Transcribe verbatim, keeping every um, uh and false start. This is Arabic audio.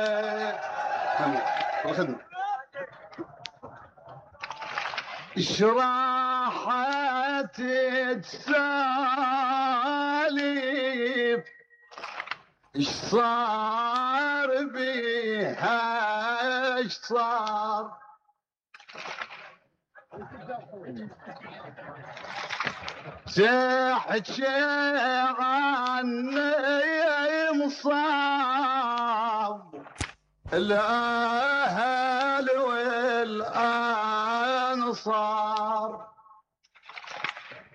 الخدمة شراحة تسالف ايش صار بيها ايش صار تحكي عني مصاب الاهل والانصار